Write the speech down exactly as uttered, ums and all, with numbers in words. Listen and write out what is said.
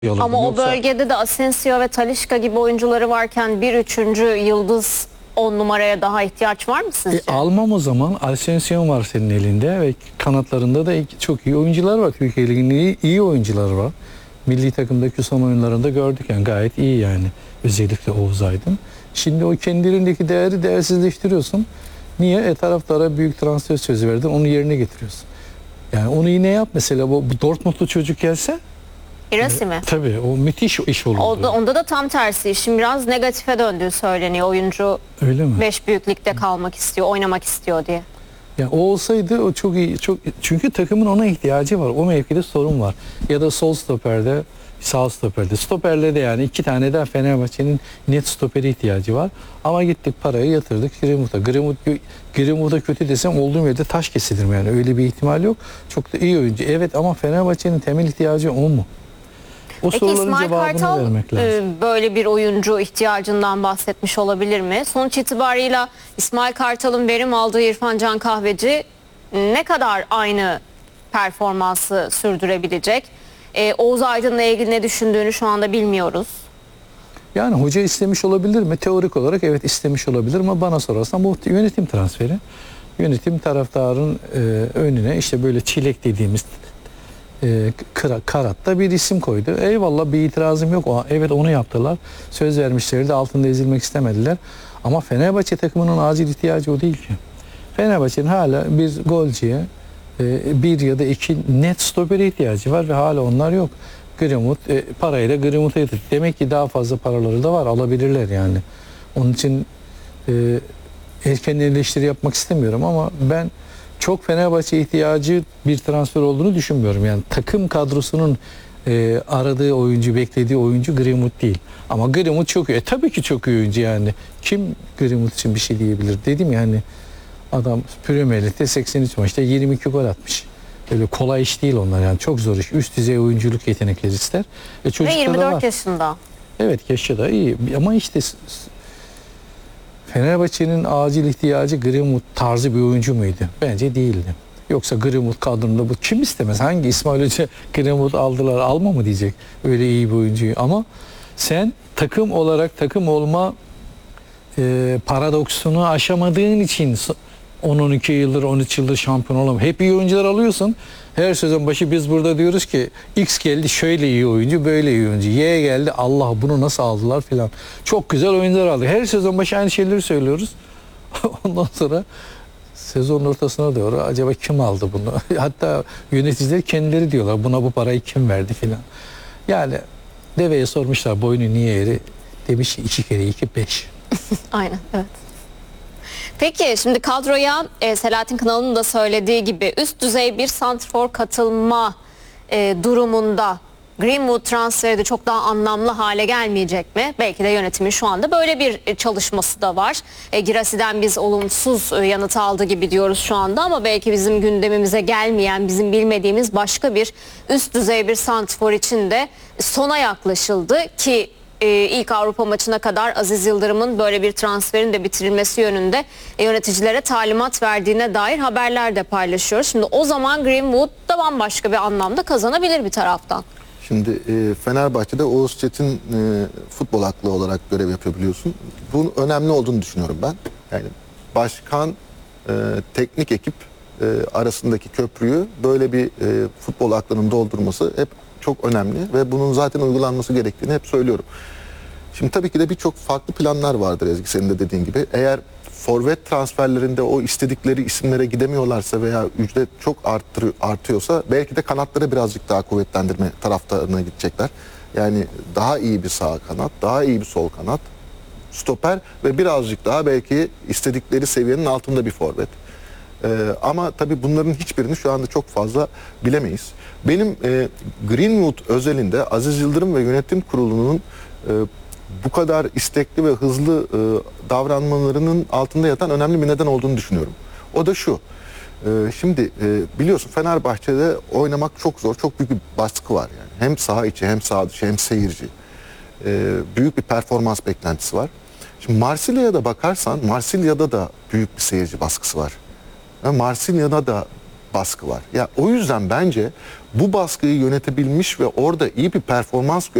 Ama o Yoksa, bölgede de Asensio ve Talisca gibi oyuncuları varken bir üçüncü yıldız on numaraya daha ihtiyaç var mı sizce? E, almam o zaman. Asensio var senin elinde ve kanatlarında da çok iyi oyuncular var. Türkiye Ligi'nin iyi, iyi oyuncuları var. Milli takımdaki son oyunlarında gördük yani gayet iyi yani. Özellikle Oğuz Aydın. Şimdi o kendilerindeki değeri değersizleştiriyorsun. Niye? E taraftara büyük transfer sözü verdin. Onu yerine getiriyorsun. Yani onu yine yap. Mesela bu, bu Dortmundlu çocuk gelse Birisi mi? tabii o müthiş iş olurdu. O da, onda da tam tersi. İşin biraz negatife döndüğü söyleniyor. Oyuncu Öyle mi? beş büyüklükte kalmak istiyor, oynamak istiyor diye. Yani o olsaydı o çok iyi, çok çünkü takımın ona ihtiyacı var. O mevkide sorun var. Ya da sol stoperde, sağ stoperde. Stoperle de yani iki tane daha Fenerbahçe'nin net stopere ihtiyacı var. Ama gittik parayı yatırdık Greenwood'a. Greenwood, Greenwood'a kötü desem olduğum yerde taş kesilir mi yani? Öyle bir ihtimal yok. Çok da iyi oyuncu. Evet ama Fenerbahçe'nin temel ihtiyacı o mu? O Peki soruların İsmail cevabını Kartal vermek lazım. e, böyle bir oyuncu ihtiyacından bahsetmiş olabilir mi? Sonuç itibarıyla İsmail Kartal'ın verim aldığı İrfan Can Kahveci ne kadar aynı performansı sürdürebilecek? E, Oğuz Aydın'la ilgili ne düşündüğünü şu anda bilmiyoruz. Yani hoca istemiş olabilir mi? Teorik olarak evet istemiş olabilir ama bana sorarsan bu yönetim transferi. Yönetim taraftarın e, önüne işte böyle çilek dediğimiz e, kara, karatta bir isim koydu. Eyvallah bir itirazım yok. O, evet onu yaptılar. Söz vermişlerdi altında ezilmek istemediler. Ama Fenerbahçe takımının acil ihtiyacı o değil ki. Fenerbahçe'nin hala bir golcüye e, bir ya da iki net stopere ihtiyacı var ve hala onlar yok. Greenwood e, parayla Greenwood'a yatırdı. Demek ki daha fazla paraları da var. Alabilirler yani. Onun için e, erken eleştiri yapmak istemiyorum ama ben çok Fenerbahçe ihtiyacı bir transfer olduğunu düşünmüyorum. Yani takım kadrosunun e, aradığı oyuncu, beklediği oyuncu Greenwood değil. Ama Greenwood çok iyi. E, tabii ki çok iyi oyuncu yani. Kim Greenwood için bir şey diyebilir? Dedim yani adam Premier Lig'de seksen üç maçta yirmi iki gol atmış. Öyle kolay iş değil onlar yani. Çok zor iş. Üst düzey oyunculuk yetenekleri ister. E, Ve çocukta yirmi da dört var. yaşında. Evet yaşı da iyi ama işte Fenerbahçe'nin acil ihtiyacı Greenwood tarzı bir oyuncu muydu? Bence değildi. Yoksa Greenwood kadronunda bu kim istemez? Hangi İsmail Hoca Greenwood aldılar alma mı diyecek öyle iyi bir oyuncuyu? Ama sen takım olarak takım olma e, paradoksunu aşamadığın için on on iki yıldır on üç yıldır şampiyon olamıyor. Hep iyi oyuncular alıyorsun. Her sezon başı biz burada diyoruz ki X geldi şöyle iyi oyuncu böyle iyi oyuncu. Y geldi Allah bunu nasıl aldılar filan. Çok güzel oyuncular aldı. Her sezon başı aynı şeyleri söylüyoruz. Ondan sonra sezonun ortasına doğru acaba kim aldı bunu? Hatta yöneticiler kendileri diyorlar buna bu parayı kim verdi filan. Yani deveye sormuşlar boynu niye eğri? Demiş iki kere iki beş. Aynen evet. Peki şimdi kadroya e, Selahattin Kınalı'nın da söylediği gibi üst düzey bir santrfor katılma e, durumunda Greenwood transferi de çok daha anlamlı hale gelmeyecek mi? Belki de yönetimin şu anda böyle bir e, çalışması da var. E, Girasi'den biz olumsuz e, yanıt aldı gibi diyoruz şu anda ama belki bizim gündemimize gelmeyen, bizim bilmediğimiz başka bir üst düzey bir santrfor için de sona yaklaşıldı ki Ee, ilk Avrupa maçına kadar Aziz Yıldırım'ın böyle bir transferin de bitirilmesi yönünde e, yöneticilere talimat verdiğine dair haberler de paylaşıyoruz. Şimdi o zaman Greenwood da bambaşka bir anlamda kazanabilir bir taraftan. Şimdi e, Fenerbahçe'de Oğuz Çetin e, futbol aklı olarak görev yapıyor biliyorsun. Bunun önemli olduğunu düşünüyorum ben. Yani başkan, e, teknik ekip e, arasındaki köprüyü böyle bir e, futbol aklının doldurması hep çok önemli ve bunun zaten uygulanması gerektiğini hep söylüyorum. Şimdi tabii ki de birçok farklı planlar vardır Ezgi senin de dediğin gibi. Eğer forvet transferlerinde o istedikleri isimlere gidemiyorlarsa veya ücret çok arttırıyor, artıyorsa belki de kanatları birazcık daha kuvvetlendirme taraftarına gidecekler. Yani daha iyi bir sağ kanat, daha iyi bir sol kanat, stoper ve birazcık daha belki istedikleri seviyenin altında bir forvet. Ee, ama tabii bunların hiçbirini şu anda çok fazla bilemeyiz. Benim e, Greenwood özelinde Aziz Yıldırım ve yönetim kurulunun e, bu kadar istekli ve hızlı e, davranmalarının altında yatan önemli bir neden olduğunu düşünüyorum. O da şu. E, şimdi e, biliyorsun Fenerbahçe'de oynamak çok zor, çok büyük bir baskı var yani. Hem saha içi, hem saha dışı, hem seyirci. E, büyük bir performans beklentisi var. Şimdi Marsilya'ya da bakarsan, Marsilya'da da büyük bir seyirci baskısı var. Ve Marsilya'da da baskı var. Ya o yüzden bence bu baskıyı yönetebilmiş ve orada iyi bir performans